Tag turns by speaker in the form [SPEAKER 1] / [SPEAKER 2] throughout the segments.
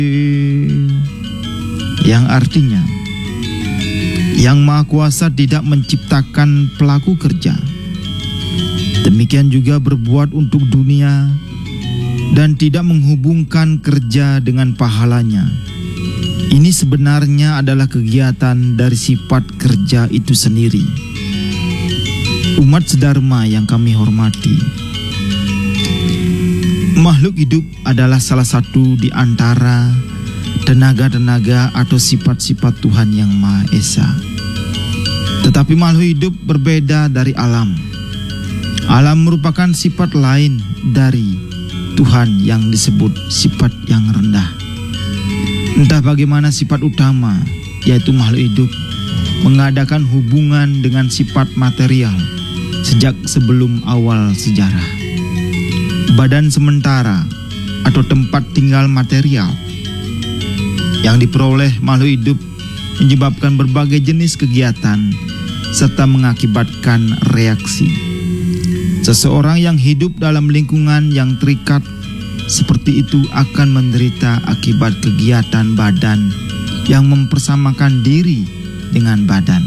[SPEAKER 1] yang artinya Yang Maha Kuasa tidak menciptakan pelaku kerja. Demikian juga berbuat untuk dunia dan tidak menghubungkan kerja dengan pahalanya. Ini sebenarnya adalah kegiatan dari sifat kerja itu sendiri. Umat sedharma yang kami hormati, makhluk hidup adalah salah satu di antara tenaga-tenaga atau sifat-sifat Tuhan yang Maha Esa. Tetapi makhluk hidup berbeda dari alam. Alam merupakan sifat lain dari Tuhan yang disebut sifat yang rendah. Entah bagaimana sifat utama, yaitu makhluk hidup, mengadakan hubungan dengan sifat material sejak sebelum awal sejarah. Badan sementara atau tempat tinggal material yang diperoleh makhluk hidup menyebabkan berbagai jenis kegiatan serta mengakibatkan reaksi. Seseorang yang hidup dalam lingkungan yang terikat seperti itu akan menderita akibat kegiatan badan yang mempersamakan diri dengan badan.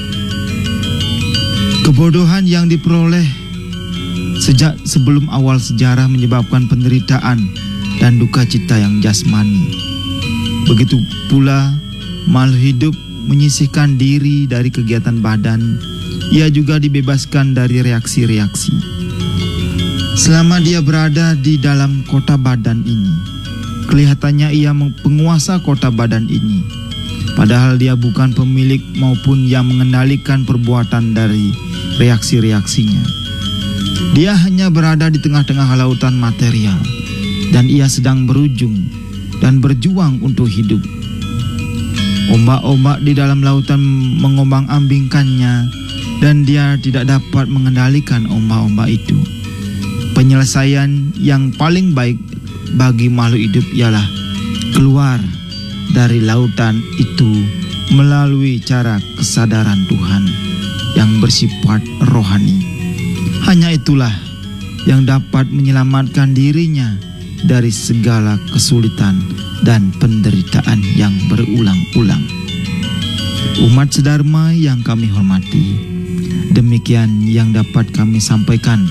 [SPEAKER 1] Kebodohan yang diperoleh sejak sebelum awal sejarah menyebabkan penderitaan dan duka cita yang jasmani. Begitu pula makhluk hidup menyisihkan diri dari kegiatan badan, ia juga dibebaskan dari reaksi-reaksi. Selama dia berada di dalam kota badan ini, kelihatannya ia penguasa kota badan ini, padahal dia bukan pemilik maupun yang mengendalikan perbuatan dari reaksi-reaksinya. Dia hanya berada di tengah-tengah lautan material, dan ia sedang berujung dan berjuang untuk hidup. Ombak-ombak di dalam lautan mengombang-ambingkannya, dan dia tidak dapat mengendalikan ombak-ombak itu. Penyelesaian yang paling baik bagi makhluk hidup ialah keluar dari lautan itu melalui cara kesadaran Tuhan yang bersifat rohani. Hanya itulah yang dapat menyelamatkan dirinya dari segala kesulitan dan penderitaan yang berulang-ulang. Umat sedharma yang kami hormati, demikian yang dapat kami sampaikan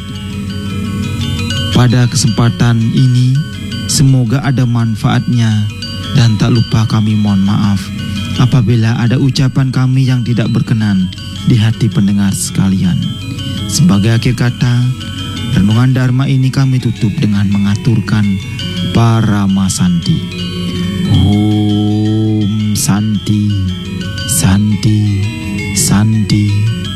[SPEAKER 1] pada kesempatan ini. Semoga ada manfaatnya, dan tak lupa kami mohon maaf apabila ada ucapan kami yang tidak berkenan di hati pendengar sekalian. Sebagai akhir kata, renungan Dharma ini kami tutup dengan mengaturkan Parama Santi. Om Santi, Santi, Santi.